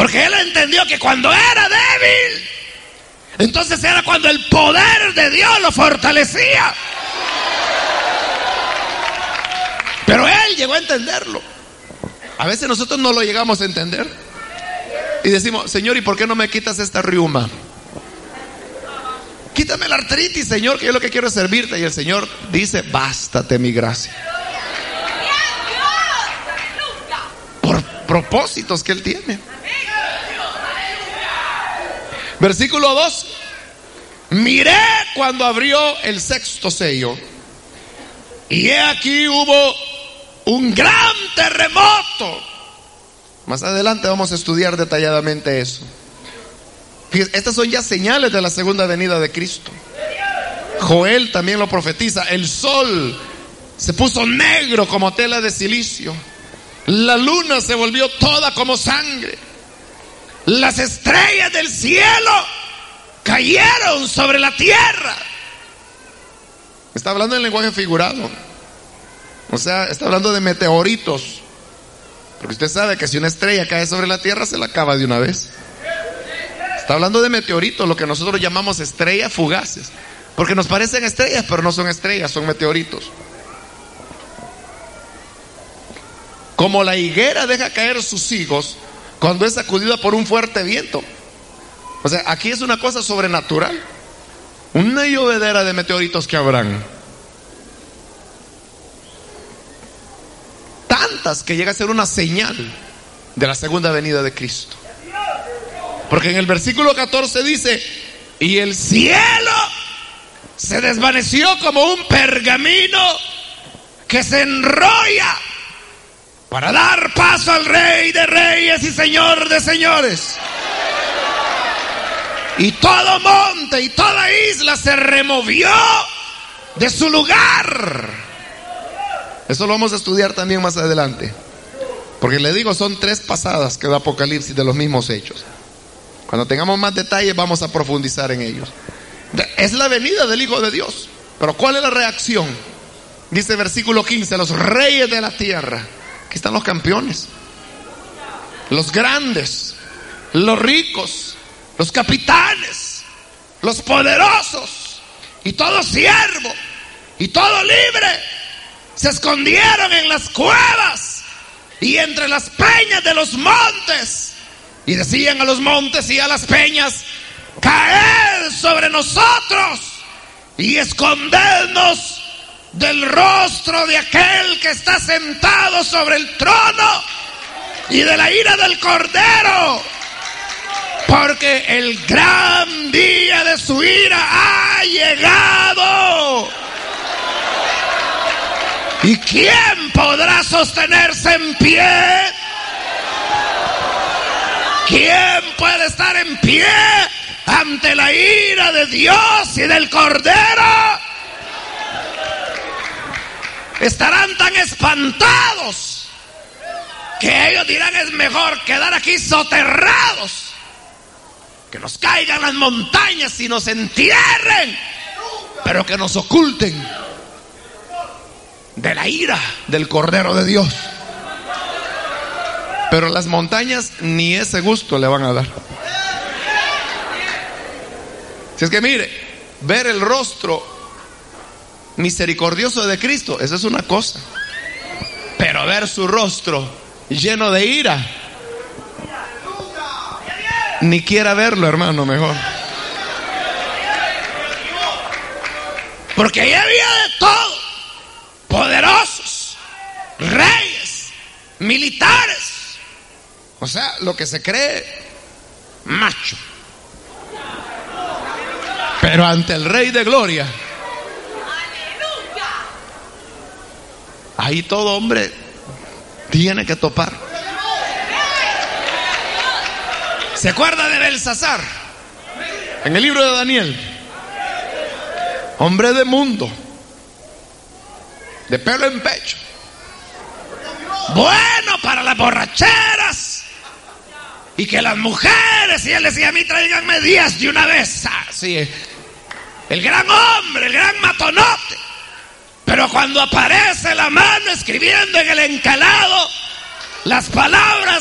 Porque él entendió que cuando era débil, entonces era cuando el poder de Dios lo fortalecía. Pero él llegó a entenderlo. A veces nosotros no lo llegamos a entender y decimos: Señor, ¿y por qué no me quitas esta riuma? Quítame la artritis, Señor, que yo lo que quiero es servirte. Y el Señor dice: bástate mi gracia. Por propósitos que Él tiene. Versículo 2: miré cuando abrió el sexto sello, y he aquí hubo un gran terremoto. Más adelante vamos a estudiar detalladamente eso. Fíjense, estas son ya señales de la segunda venida de Cristo. Joel también lo profetiza. El sol se puso negro como tela de silicio. La luna se volvió toda como sangre. Las estrellas del cielo cayeron sobre la tierra. Está hablando en lenguaje figurado. O sea, está hablando de meteoritos. Porque usted sabe que si una estrella cae sobre la tierra, se la acaba de una vez. Está hablando de meteoritos, lo que nosotros llamamos estrellas fugaces. Porque nos parecen estrellas, pero no son estrellas, son meteoritos. Como la higuera deja caer sus higos cuando es sacudida por un fuerte viento. O sea, aquí es una cosa sobrenatural. Una llovedera de meteoritos que habrán. Tantas que llega a ser una señal de la segunda venida de Cristo. Porque en el versículo 14 dice: y el cielo se desvaneció como un pergamino que se enrolla para dar paso al Rey de Reyes y Señor de Señores. Y todo monte y toda isla se removió de su lugar. Eso lo vamos a estudiar también más adelante. Porque le digo, son 3 pasadas que da Apocalipsis de los mismos hechos. Cuando tengamos más detalles vamos a profundizar en ellos. Es la venida del Hijo de Dios. Pero ¿cuál es la reacción? Dice versículo 15: los reyes de la tierra. Aquí están los campeones, los grandes, los ricos, los capitanes, los poderosos, y todo siervo y todo libre se escondieron en las cuevas y entre las peñas de los montes. Y decían a los montes y a las peñas: caed sobre nosotros y escondednos del rostro de aquel que está sentado sobre el trono y de la ira del Cordero, porque el gran día de su ira ha llegado. ¿Y quién podrá sostenerse en pie? ¿Quién puede estar en pie ante la ira de Dios y del Cordero? Estarán tan espantados que ellos dirán: es mejor quedar aquí soterrados, que nos caigan las montañas y nos entierren, pero que nos oculten de la ira del Cordero de Dios. Pero las montañas ni ese gusto le van a dar. Si es que mire, ver el rostro misericordioso de Cristo, eso es una cosa. Pero ver su rostro lleno de ira, ni quiera verlo, hermano, mejor. Porque ahí había de todo: poderosos, reyes, militares. O sea, lo que se cree macho. Pero ante el Rey de Gloria, ahí todo hombre tiene que topar. ¿Se acuerda de Belsasar? En el libro de Daniel. Hombre de mundo, de pelo en pecho, bueno para las borracheras, y que las mujeres, y él decía: a mí tráiganme 10 de una vez. Así es. El gran hombre, el gran matonote. Pero cuando aparece la mano escribiendo en el encalado las palabras